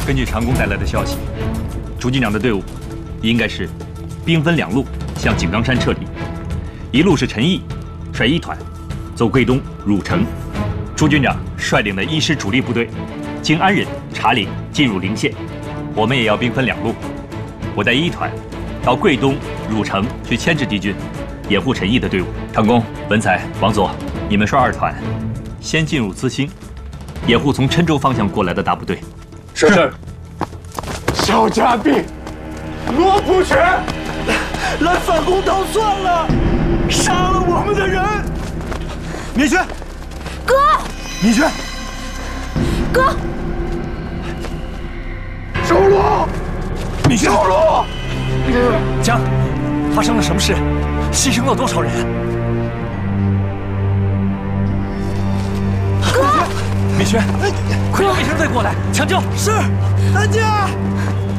根据长工带来的消息，朱军长的队伍应该是兵分两路向井冈山撤离，一路是陈毅率1团走桂东、汝城，朱军长率领的1师主力部队经安忍、茶陵进入陵县。我们也要兵分两路，我带1团到桂东、汝城去牵制敌军，掩护陈毅的队伍。长工、文才、王佐，你们率2团先进入资兴，掩护从郴州方向过来的大部队。 是。小家碧，罗普全， 来反攻倒算了，杀了我们的人。 芈轩， 哥， 芈轩， 哥， 收罗， 芈轩， 收罗。 江，发生了什么事？牺牲了多少人？ 哥， 芈轩，快让卫生队过来抢救。是，大家。